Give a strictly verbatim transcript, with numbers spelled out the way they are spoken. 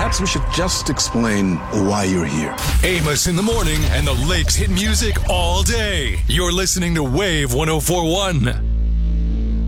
perhaps we should just explain why you're here. Amos in the morning and the Lakes hit music all day. You're listening to Wave one oh four one.